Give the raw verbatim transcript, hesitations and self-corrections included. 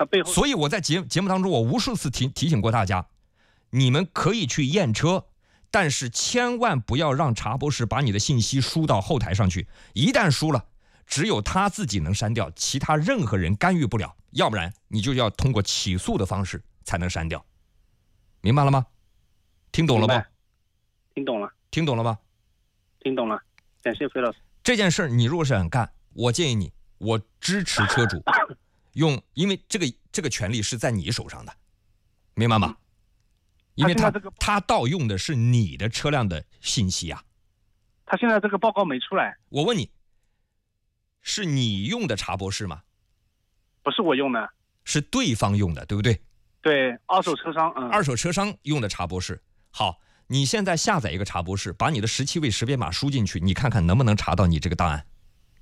它背后。 所以我在节节目当中，我无数次提提醒过大家，你们可以去验车，但是千万不要让查博士把你的信息输到后台上去。一旦输了，只有他自己能删掉，其他任何人干预不了。要不然你就要通过起诉的方式才能删掉。明白了吗？听懂了吗？ 听懂了。 听懂了吗？ 听懂了。感谢飞老师。 这件事你如果是想干，我建议你，我支持车主用，因为这个这个权利是在你手上的，明白吗？因为他他,、这个、他盗用的是你的车辆的信息啊。 他现在这个报告没出来。 我问你，是你用的查博士吗？ 不是我用的， 是对方用的，对不对？ 对，二手车商，嗯， 二手车商用的查博士。好，你现在下载一个查博士，把你的十七位识别码输进去，你看看能不能查到你这个档案。